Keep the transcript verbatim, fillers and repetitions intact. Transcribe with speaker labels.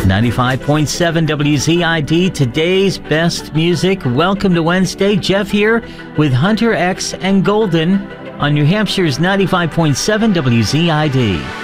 Speaker 1: ninety-five point seven W Z I D, today's best music. Welcome to Wednesday. Jeff here with Hunter X and Golden on New Hampshire's ninety-five point seven W Z I D.